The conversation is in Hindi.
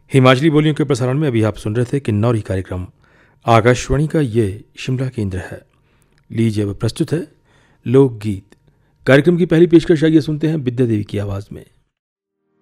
हिमाचली बोलियों के प्रसारण में अभी आप सुन रहे थे किन्नौरी कार्यक्रम। आकाशवाणी का ये शिमला केंद्र है। लीजिए अब प्रस्तुत है लोकगीत। कार्यक्रम की पहली पेशकश आइए सुनते हैं विद्या देवी की आवाज़ में।